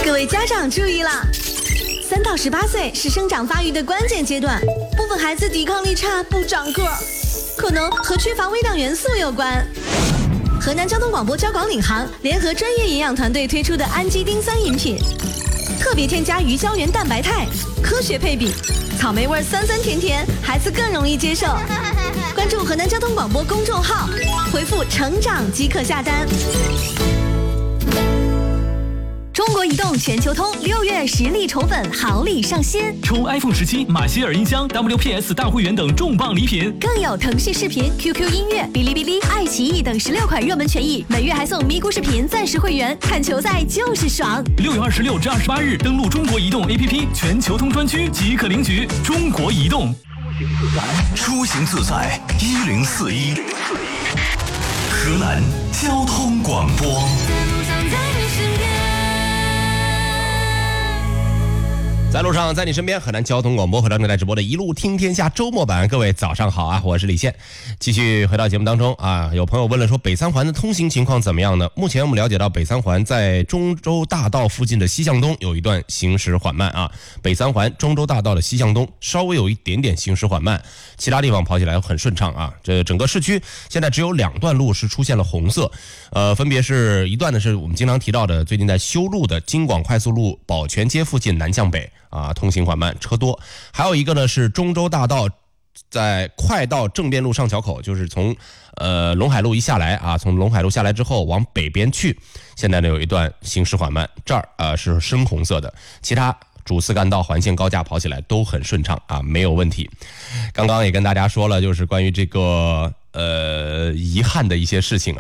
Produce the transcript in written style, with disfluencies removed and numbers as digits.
各位家长注意啦！3到18岁是生长发育的关键阶段，部分孩子抵抗力差，不长个儿，可能和缺乏微量元素有关。河南交通广播交广领航联合专业营养团队推出的氨基丁酸饮品，特别添加鱼胶原蛋白肽，科学配比，草莓味酸酸甜甜，孩子更容易接受。关注河南交通广播公众号，回复成长即可下单。中国移动全球通6月实力宠粉好礼上新， 抽 iPhone 17、马歇尔音箱、WPS 大会员等重磅礼品， 更有腾讯视频、QQ 音乐、哔哩哔哩、爱奇艺等16款热门权益，每月还送咪咕视频暂时会员，看球赛就是爽。 6月26至28日，登录中国移动 APP 全球通专区即可领取。中国移动， 出行自在1041，河南交通广播。 在路上，在你身边，河南交通广播和正在直播的一路听天下周末版，各位早上好啊，我是李现。继续回到节目当中啊，有朋友问了说北三环的通行情况怎么样呢？目前我们了解到北三环在中州大道附近的西向东有一段行驶缓慢啊，北三环中州大道的西向东稍微有一点点行驶缓慢，其他地方跑起来很顺畅啊。这整个市区现在只有2段路是出现了红色，分别是一段呢是我们经常提到的最近在修路的京广快速路宝泉街附近南向北啊，通行缓慢，车多。还有一个呢是中州大道在快到正边路上桥口，就是从陇海路一下来啊，从陇海路下来之后往北边去，现在呢有一段行驶缓慢，这儿是深红色的，其他主次干道环线高架跑起来都很顺畅啊，没有问题。刚刚也跟大家说了，就是关于这个遗憾的一些事情